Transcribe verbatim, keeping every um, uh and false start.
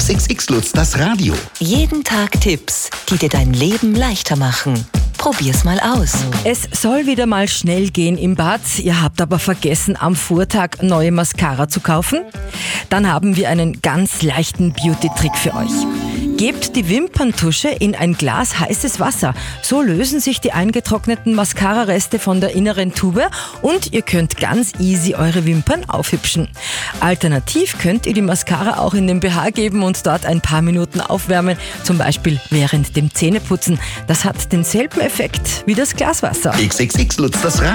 X X X Lutz, das Radio. Jeden Tag Tipps, die dir dein Leben leichter machen. Probier's mal aus. Es soll wieder mal schnell gehen im Bad. Ihr habt aber vergessen, am Vortag neue Mascara zu kaufen? Dann haben wir einen ganz leichten Beauty-Trick für euch. Gebt die Wimperntusche in ein Glas heißes Wasser. So lösen sich die eingetrockneten Mascara-Reste von der inneren Tube und ihr könnt ganz easy eure Wimpern aufhübschen. Alternativ könnt ihr die Mascara auch in den B H geben und dort ein paar Minuten aufwärmen, zum Beispiel während dem Zähneputzen. Das hat denselben Effekt wie das Glas Wasser. X X X Lutz, das Radio.